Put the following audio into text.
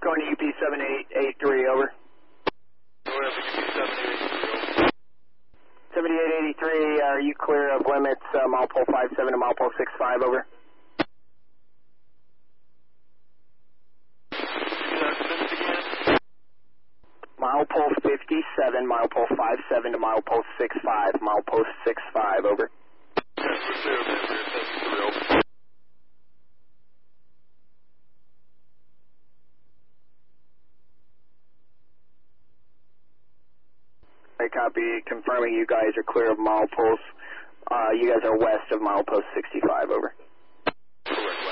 going to UP 7883, over. Go ahead, UP 7883, over. 7883, are you clear of limits milepole 57 to milepole 65, over? Milepole 57, milepole 57 to milepole 65, milepole 65, over. Yes, we're clear of that. We're testing 3, over. I copy, confirming you guys are clear of milepost. You guys are west of milepost 65, over. Correct.